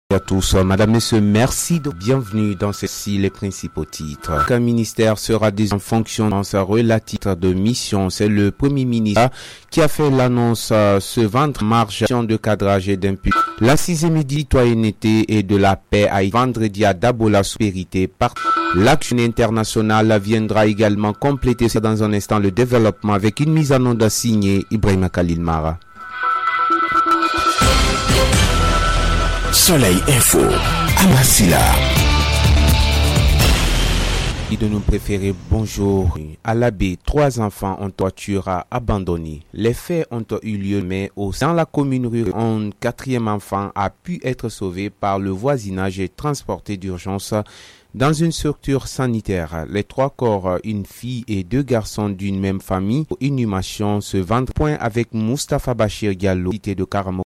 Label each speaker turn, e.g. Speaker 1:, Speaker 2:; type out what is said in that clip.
Speaker 1: À tous, madame, messieurs, merci de bienvenue dans ceci les principaux titres. Qu'un ministère sera déjà en fonction dans sa relative de mission. C'est le premier ministre qui a fait l'annonce ce vendredi marche de cadrage et d'impulsion. La 6e citoyenneté et de la paix à vendredi à Dabo la Soupérité par l'action internationale viendra également compléter dans un instant le développement avec une mise en onde signée Ibrahima Khalil Mara.
Speaker 2: Soleil Info, Amasila.
Speaker 1: De nos préférés, bonjour. À l'abbé, 3 enfants ont toiture abandonnée. Les faits ont eu lieu, mais dans la commune rurale, un 4e enfant a pu être sauvé par le voisinage et transporté d'urgence dans une structure sanitaire. Les 3 corps, une fille et 2 garçons d'une même famille, inhumation ce vendredi. Point avec Moustapha Bachir Diallo, cité de Karamo.